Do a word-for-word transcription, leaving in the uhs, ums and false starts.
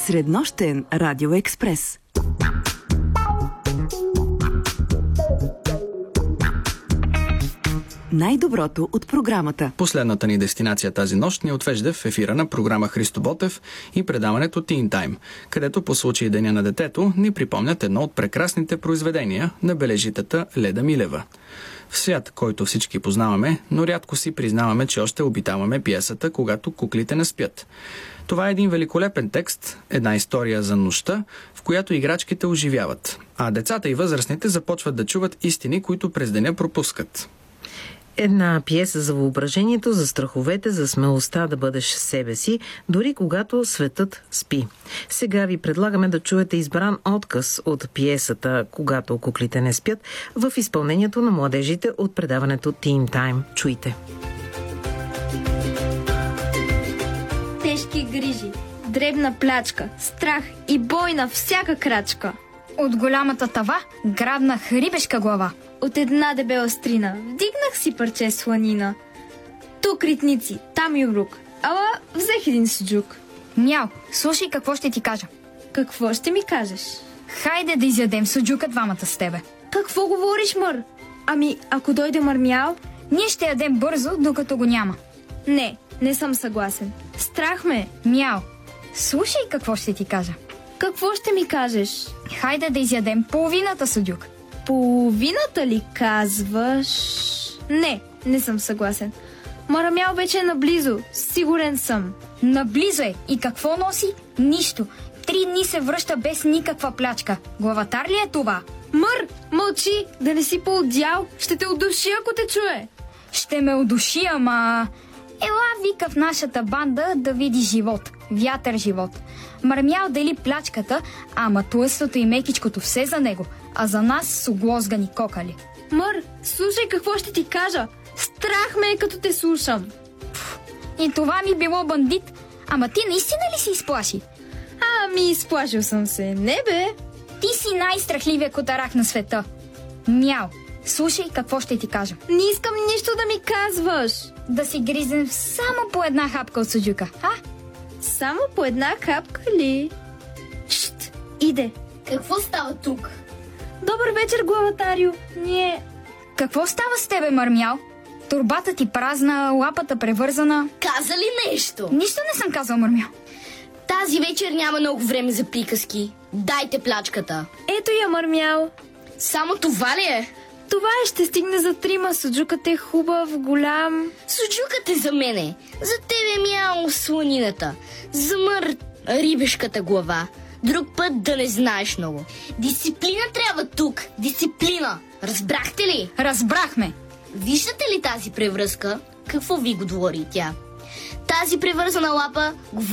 Среднощен радиоекспрес. Най-доброто от програмата. Последната ни дестинация тази нощ ни отвежда в ефира на програма Христо Ботев и предаването Teen Time, където по случай Деня на детето ни припомнят едно от прекрасните произведения на бележитата Леда Милева. В свят, който всички познаваме, но рядко си признаваме, че още обитаваме пиесата "Когато куклите не спят". Това е един великолепен текст, една история за нощта, в която играчките оживяват, а децата и възрастните започват да чуват истини, които през деня пропускат. Една пиеса за въображението, за страховете, за смелостта да бъдеш себе си, дори когато светът спи. Сега ви предлагаме да чуете избран откъс от пиесата "Когато куклите не спят" в изпълнението на младежите от предаването Teen Time. Чуйте! Тежки грижи, дребна плячка, страх и бой на всяка крачка. От голямата тава грабнах рибешка глава. От една дебела стрина вдигнах си парче сланина. Тук ритници, там юбрук, ала взех един суджук. Мяу, слушай какво ще ти кажа. Какво ще ми кажеш? Хайде да изядем суджука двамата с тебе. Какво говориш, Мър? Ами, ако дойде Мърмял? Ние ще ядем бързо, докато го няма. Не, не съм съгласен. Страх ме. Мяу, слушай какво ще ти кажа. Какво ще ми кажеш? Хайде да изядем половината суджук. Половината ли казваш? Не, не съм съгласен. Мърмял вече е наблизо, сигурен съм. Наблизо е. И какво носи? Нищо. Три дни се връща без никаква плячка. Главатар ли е това? Мър, мълчи, да не си поудял. Ще те удуши, ако те чуе. Ще ме удуши, ама... Ела, вика в нашата банда да види живот. Вятър живот. Мърмял дели плячката, ама тлъстото и мекичкото все за него, а за нас с оглозгани кокали. Мър, слушай какво ще ти кажа. Страх ме е, като те слушам. Пф, и това ми било бандит. Ама ти наистина ли си изплаши? Ами, изплашил съм се. Не бе. Ти си най-страхливия котарак на света. Мяу, слушай какво ще ти кажа. Не искам нищо да ми казваш. Да си гризем само по една хапка от суджука, а? Само по една хапка ли? Шт, иде. Какво става тук? Добър вечер, главатарио. Ние... Какво става с тебе, Мърмял? Турбата ти празна, лапата превързана. Каза ли нещо? Нищо не съм казал, Мърмял. Тази вечер няма много време за приказки. Дайте плячката. Ето я, Мърмял. Само това ли е? Това е, ще стигне за трима. Суджукът е хубав, голям. Суджукът е за мене. За тебе мяу сланината. За Мър рибешката глава. Друг път да не знаеш много. Дисциплина трябва тук. Дисциплина. Разбрахте ли? Разбрахме. Виждате ли тази превръзка? Какво ви го говори тя? Тази превързана лапа